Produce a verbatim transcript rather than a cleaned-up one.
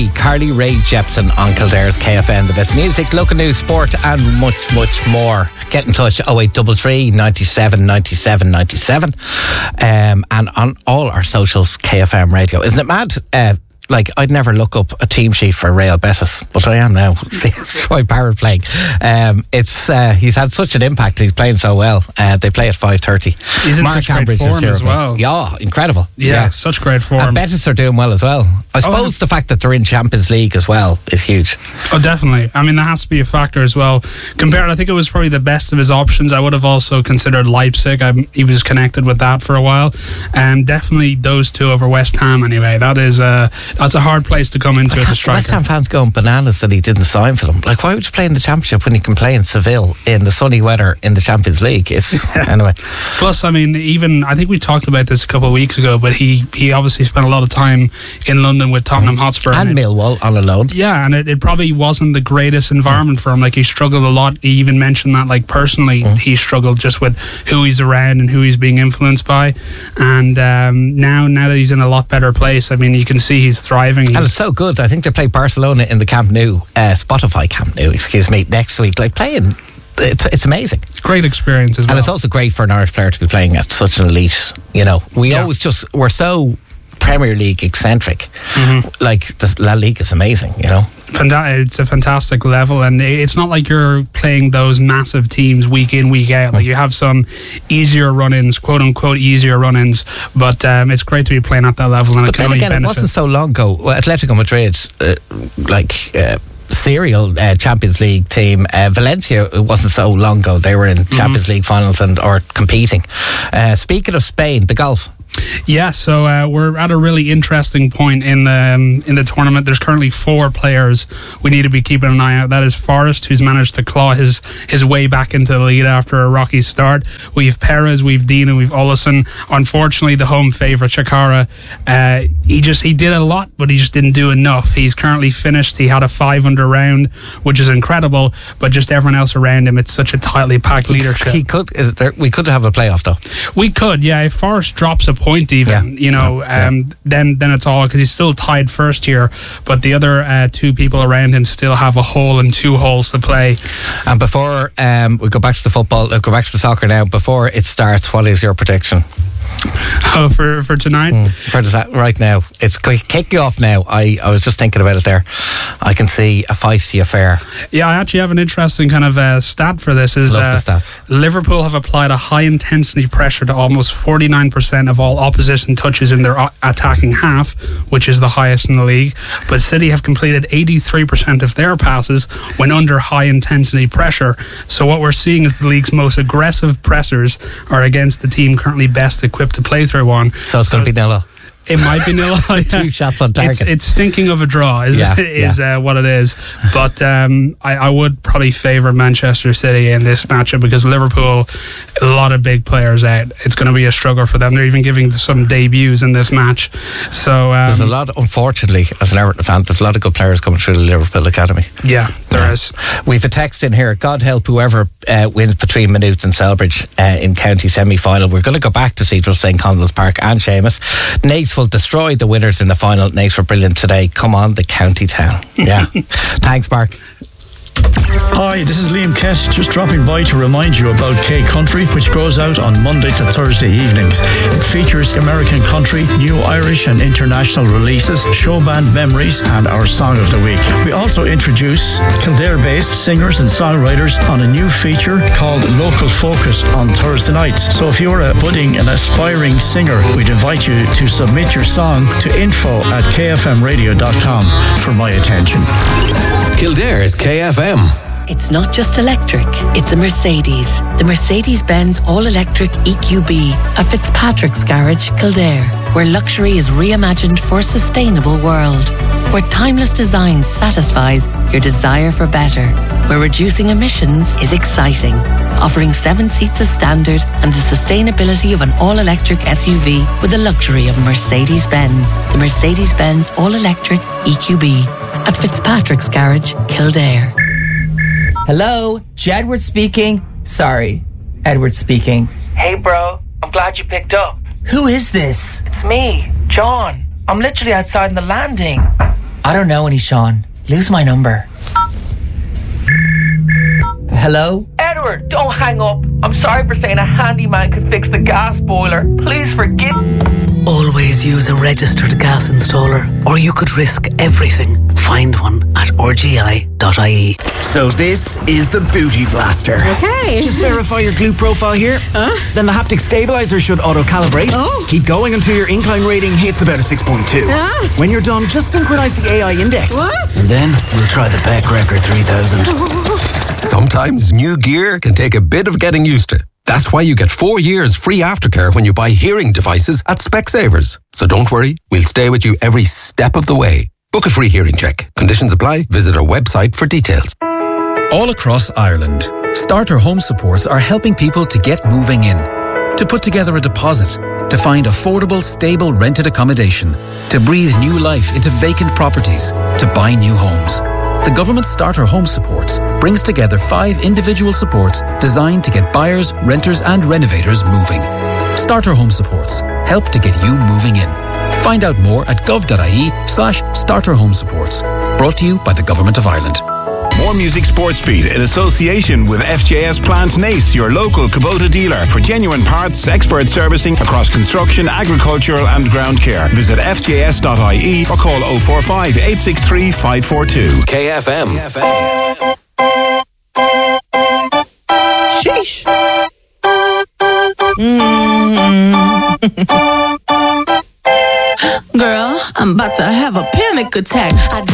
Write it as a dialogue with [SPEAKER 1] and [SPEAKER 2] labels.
[SPEAKER 1] Carly Rae Jepsen on Kildare's K F M. The best music, local news, sport and much, much more. Get in touch oh eight three three, nine seven, nine seven, nine seven. Um, and on all our socials, K F M Radio. Isn't it mad? Uh, Like, I'd never look up a team sheet for Real Betis, but I am now. See, Troy Barrett playing. Um, it's uh, he's had such an impact. He's playing so well. Uh, they play at five thirty.
[SPEAKER 2] He's in Mark such great form as well.
[SPEAKER 1] Yeah, incredible.
[SPEAKER 2] Yeah, yeah, such great form.
[SPEAKER 1] And Betis are doing well as well. I suppose oh, the fact that they're in Champions League as well is huge.
[SPEAKER 2] Oh, definitely. I mean, that has to be a factor as well. Compared, I think it was probably the best of his options. I would have also considered Leipzig. I, he was connected with that for a while. Um, definitely those two over West Ham anyway. That is a, that's a hard place to come into as a striker.
[SPEAKER 1] West Ham fans going bananas that he didn't sign for them. Like, why would you play in the Championship when you can play in Seville in the sunny weather in the Champions League? It's yeah. Anyway.
[SPEAKER 2] Plus, I mean, even I think we talked about this a couple of weeks ago, but he he obviously spent a lot of time in London with Tottenham Hotspur
[SPEAKER 1] and, and it, Millwall on a loan.
[SPEAKER 2] Yeah, and it, it probably wasn't the greatest environment for him. Like, he struggled a lot. He even mentioned that, like, personally, mm. he struggled just with who he's around and who he's being influenced by. And um, now, now that he's in a lot better place, I mean, you can see he's thriving.
[SPEAKER 1] And it's so good. I think they play Barcelona in the Camp Nou, uh, Spotify Camp Nou, excuse me, next week. Like, playing, it's it's amazing.
[SPEAKER 2] Great experience as well.
[SPEAKER 1] And it's also great for an Irish player to be playing at such an elite, you know. We yeah. always just, we're so Premier League eccentric. Mm-hmm. Like, the La Liga is amazing, you know.
[SPEAKER 2] It's a fantastic level, and it's not like you're playing those massive teams week in, week out. Like, you have some easier run-ins, quote unquote easier run-ins, but um, it's great to be playing at that level. And
[SPEAKER 1] but
[SPEAKER 2] it can
[SPEAKER 1] then
[SPEAKER 2] only
[SPEAKER 1] again,
[SPEAKER 2] benefit.
[SPEAKER 1] It wasn't so long ago. Well, Atletico Madrid, uh, like. Uh, serial uh, Champions League team. uh, Valencia, it wasn't so long ago, they were in mm-hmm. Champions League finals and or competing. Uh, speaking of Spain, the golf.
[SPEAKER 2] Yeah, so uh, we're at a really interesting point in the um, in the tournament. There's currently four players we need to be keeping an eye out. That is Forrest, who's managed to claw his, his way back into the lead after a rocky start. We've Perez, we've Dean, and we've Olesen. Unfortunately, the home favourite, Chikara, uh, he just he did a lot, but he just didn't do enough. He's currently finished. He had a five under round, which is incredible, but just everyone else around him, it's such a tightly packed
[SPEAKER 1] he,
[SPEAKER 2] leadership.
[SPEAKER 1] He could. Is there, we could have a playoff though.
[SPEAKER 2] We could, yeah. If Forrest drops a point even, yeah. you know, yeah. um, then then it's all, because he's still tied first here, but the other uh, two people around him still have a hole and two holes to play.
[SPEAKER 1] And before um, we go back to the football, uh, go back to the soccer now, before it starts, what is your prediction?
[SPEAKER 2] Oh, for, for tonight? Mm,
[SPEAKER 1] for that right now. It's kicking off now. I, I was just thinking about it there. I can see a feisty affair.
[SPEAKER 2] Yeah, I actually have an interesting kind of uh, stat for this. Is,
[SPEAKER 1] Love
[SPEAKER 2] uh,
[SPEAKER 1] the stats.
[SPEAKER 2] Liverpool have applied a high intensity pressure to almost forty-nine percent of all opposition touches in their a- attacking half, which is the highest in the league. But City have completed eighty-three percent of their passes when under high intensity pressure. So what we're seeing is the league's most aggressive pressers are against the team currently best equipped to play through one.
[SPEAKER 1] So it's going to be nil.
[SPEAKER 2] It might be nil. Yeah.
[SPEAKER 1] Two shots on target.
[SPEAKER 2] It's, it's stinking of a draw, is, yeah, is yeah. Uh, what it is. But um, I, I would probably favour Manchester City in this matchup, because Liverpool, a lot of big players out. It's going to be a struggle for them. They're even giving some debuts in this match. So um,
[SPEAKER 1] there's a lot, unfortunately, as an Everton fan, there's a lot of good players coming through the Liverpool Academy.
[SPEAKER 2] Yeah, there yeah. is.
[SPEAKER 1] We've a text in here. God help whoever uh, wins between Maynooth and Selbridge uh, in county semi-final. We're going to go back to Cedral Saint Conleth's Park and Seamus. Naas will destroy the winners in the final. Naas were brilliant today. Come on, the county town. Yeah. Thanks, Mark.
[SPEAKER 3] Hi, this is Liam Kett, just dropping by to remind you about K Country, which goes out on Monday to Thursday evenings. It features American country, new Irish and international releases, show band memories, and our song of the week. We also introduce Kildare-based singers and songwriters on a new feature called Local Focus on Thursday nights. So if you're a budding and aspiring singer, we'd invite you to submit your song to info at k f m radio dot com for my attention.
[SPEAKER 4] Kildare's K F M.
[SPEAKER 5] It's not just electric, it's a Mercedes. The Mercedes-Benz all-electric E Q B at Fitzpatrick's Garage, Kildare, where luxury is reimagined for a sustainable world, where timeless design satisfies your desire for better, where reducing emissions is exciting, offering seven seats as standard and the sustainability of an all-electric S U V with the luxury of Mercedes-Benz. The Mercedes-Benz all-electric E Q B at Fitzpatrick's Garage, Kildare.
[SPEAKER 6] Hello, Jedward speaking. Sorry, Edward speaking.
[SPEAKER 7] Hey bro, I'm glad you picked up.
[SPEAKER 6] Who is this?
[SPEAKER 7] It's me, John. I'm literally outside in the landing.
[SPEAKER 6] I don't know any, Sean. Lose my number. Hello?
[SPEAKER 7] Edward, don't hang up. I'm sorry for saying a handyman could fix the gas boiler. Please forgive.
[SPEAKER 8] Always use a registered gas installer, or you could risk everything. Find one at r g i dot i e.
[SPEAKER 9] So this is the Booty Blaster.
[SPEAKER 10] Okay.
[SPEAKER 9] Just verify your glute profile here.
[SPEAKER 10] Huh?
[SPEAKER 9] Then the haptic stabilizer should auto-calibrate.
[SPEAKER 10] Oh.
[SPEAKER 9] Keep going until your incline rating hits about a six point two.
[SPEAKER 10] Ah.
[SPEAKER 9] When you're done, just synchronize the A I index.
[SPEAKER 10] What?
[SPEAKER 9] And then we'll try the Beck Record three thousand.
[SPEAKER 4] Sometimes new gear can take a bit of getting used to. That's why you get four years free aftercare when you buy hearing devices at Specsavers. So don't worry, we'll stay with you every step of the way. Book a free hearing check. Conditions apply. Visit our website for details.
[SPEAKER 11] All across Ireland, Starter Home Supports are helping people to get moving in, to put together a deposit, to find affordable, stable rented accommodation, to breathe new life into vacant properties, to buy new homes. The government Starter Home Supports brings together five individual supports designed to get buyers, renters and renovators moving. Starter Home Supports help to get you moving in. Find out more at gov.ie slash starter home supports. Brought to you by the Government of Ireland.
[SPEAKER 12] More Music Sports Beat in association with F J S Plant Nace, your local Kubota dealer for genuine parts, expert servicing across construction, agricultural and ground care. Visit f j s dot i e or call oh four five, eight six three, five four two.
[SPEAKER 4] K F M.
[SPEAKER 13] Sheesh. Mm. Girl, I'm about to have a panic attack. I